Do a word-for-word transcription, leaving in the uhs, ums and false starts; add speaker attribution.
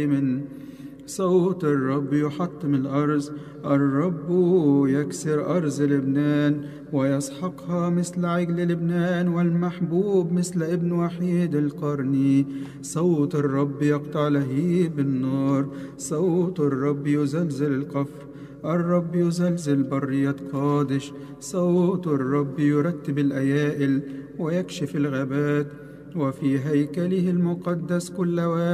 Speaker 1: من صوت الرب يحطم الأرز. الرب يكسر أرز لبنان ويسحقها مثل عجل لبنان، والمحبوب مثل ابن وحيد القرن. صوت الرب يقطع لهيب النار، صوت الرب يزلزل القفر. الرب يزلزل برية قادش، صوت الرب يرتب الأيائل ويكشف الغابات، وفي هيكله المقدس كل واحد